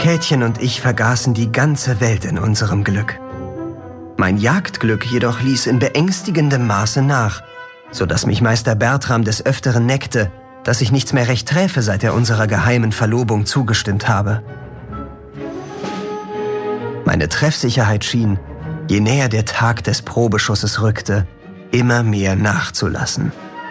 Käthchen und ich vergaßen die ganze Welt in unserem Glück. Mein Jagdglück jedoch ließ in beängstigendem Maße nach, sodass mich Meister Bertram des Öfteren neckte, dass ich nichts mehr recht träfe, seit er unserer geheimen Verlobung zugestimmt habe. Meine Treffsicherheit schien, je näher der Tag des Probeschusses rückte, immer mehr nachzulassen.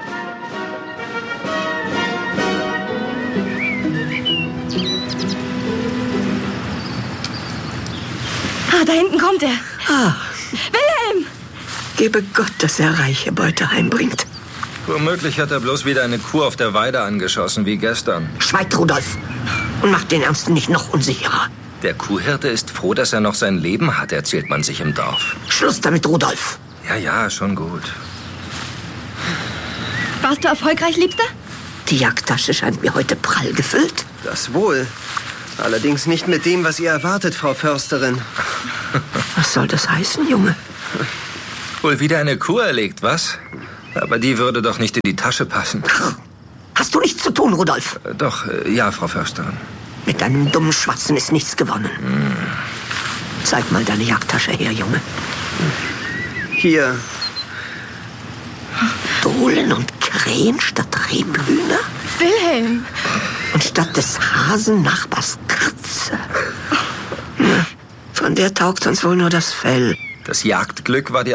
Da hinten kommt er. Wilhelm! Gebe Gott, dass er reiche Beute heimbringt. Womöglich hat er bloß wieder eine Kuh auf der Weide angeschossen, wie gestern. Schweigt, Rudolf! Und macht den Ernsten nicht noch unsicherer. Der Kuhhirte ist froh, dass er noch sein Leben hat, erzählt man sich im Dorf. Schluss damit, Rudolf! Ja, schon gut. Warst du erfolgreich, Liebster? Die Jagdtasche scheint mir heute prall gefüllt. Das wohl. Allerdings nicht mit dem, was ihr erwartet, Frau Försterin. Was soll das heißen, Junge? Wohl wieder eine Kuh erlegt, was? Aber die würde doch nicht in die Tasche passen. Hast du nichts zu tun, Rudolf? Doch, ja, Frau Försterin. Mit deinem dummen Schwatzen ist nichts gewonnen. Zeig mal deine Jagdtasche her, Junge. Hier. Dohlen und Krähen statt Rebhühner? Wilhelm! Und statt des Hasen Nachbars Katze. Von der taugt uns wohl nur das Fell. Das Jagdglück war dir